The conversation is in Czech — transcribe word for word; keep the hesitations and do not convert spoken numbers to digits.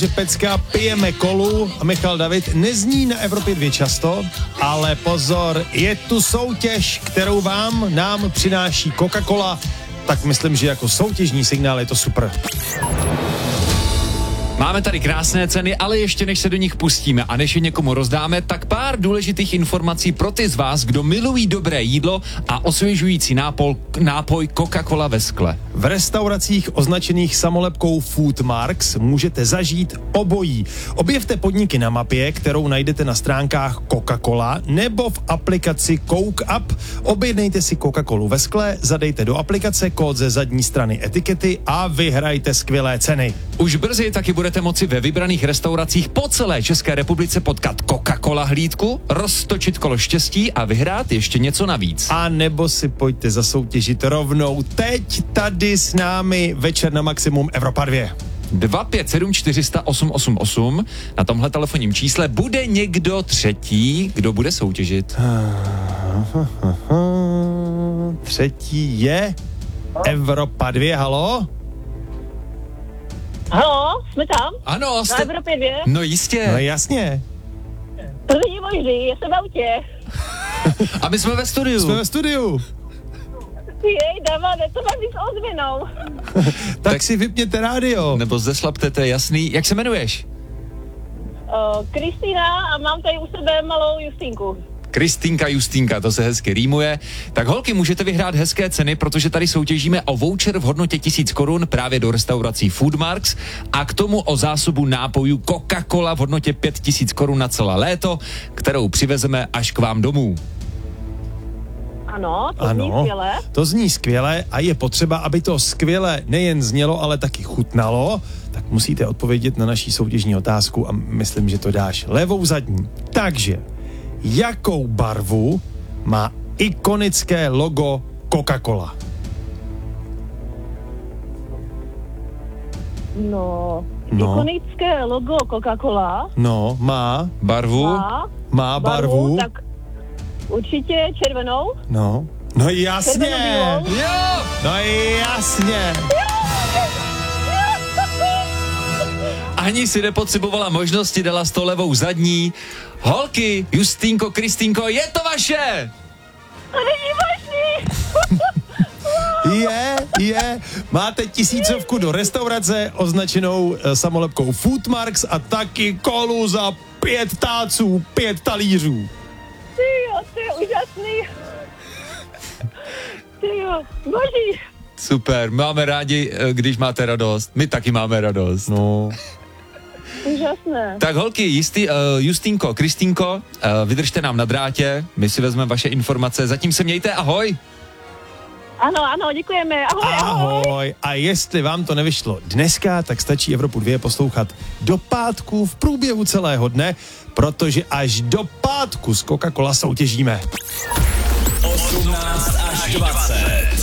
že pecka pijeme kolu a Michal David nezní na Evropě dvě často, ale pozor, je tu soutěž, kterou vám, nám přináší Coca-Cola, tak myslím, že jako soutěžní signál je to super. Máme tady krásné ceny, ale ještě než se do nich pustíme a než je někomu rozdáme, tak pár důležitých informací pro ty z vás, kdo milují dobré jídlo a osvěžující nápoj, nápoj Coca-Cola ve skle. V restauracích označených samolepkou Food Marks můžete zažít obojí. Objevte podniky na mapě, kterou najdete na stránkách Coca-Cola nebo v aplikaci Coke Up. Objednejte si Coca-Colu ve skle, zadejte do aplikace kód ze zadní strany etikety a vyhrajte skvělé ceny. Už brzy taky budete moci ve vybraných restauracích po celé České republice potkat Coca-Cola hlídku, roztočit kolo štěstí a vyhrát ještě něco navíc. A nebo si pojďte zasoutěžit rovnou teď tady s námi večer na Maximum Evropa dva. dva pět sedm čtyři sta osm osm osm. Na tomhle telefonním čísle bude někdo třetí, kdo bude soutěžit. Třetí je Evropa dva, halo? Halo, jsme tam? Ano, jste... Na Evropě dvě? No jistě. No jasně. To není možný, já jsem v autě. A my jsme ve studiu. Jsme ve studiu. Jej, dáváme, to mám víc ozvěnou. tak, tak si vypněte rádio. Nebo zeslapte, to je jasný. Jak se jmenuješ? Kristýna a mám tady u sebe malou Justínku. Kristýnka, Justínka, to se hezky rýmuje. Tak holky, můžete vyhrát hezké ceny, protože tady soutěžíme o voucher v hodnotě tisíc korun právě do restaurací Food Marks a k tomu o zásobu nápojů Coca-Cola v hodnotě pět tisíc korun na celé léto, kterou přivezeme až k vám domů. Ano, to ano, zní skvěle. To zní skvěle a je potřeba, aby to skvěle nejen znělo, ale taky chutnalo, tak musíte odpovědět na naší soutěžní otázku a myslím, že to dáš levou zadní. Takže jakou barvu má ikonické logo Coca-Cola? No, No. ikonické logo Coca-Cola. No, má Barvu? Má, má barvu. barvu, tak určitě červenou. No, no jasně. Červenou-bílou. Jo! No jasně. Ani si nepotřebovala možnosti, dala s to levou zadní. Holky, Justínko, Kristýnko, je to vaše! To není možný. Je, je. Máte tisícovku do restaurace označenou e, samolepkou Food Marks a taky kolu za pět táců, pět talířů. Tyjo, to je úžasný. Tyjo, boží. Super, máme rádi, když máte radost. My taky máme radost. No. Úžasné. Tak holky, jistý, uh, Justínko, Kristýnko, uh, vydržte nám na drátě, my si vezmeme vaše informace. Zatím se mějte, ahoj. Ano, ano, děkujeme. Ahoj, ahoj. Ahoj. A jestli vám to nevyšlo dneska, tak stačí Evropu dva poslouchat do pátku v průběhu celého dne, protože až do pátku s Coca-Cola soutěžíme. osmnáct až dvacet